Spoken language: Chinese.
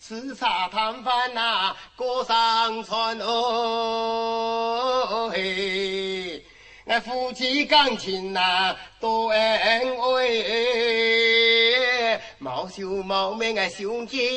叱咤谈判呐，歌上传哦嘿，俺夫妻感情呐多恩爱，mau羞mau命俺兄弟。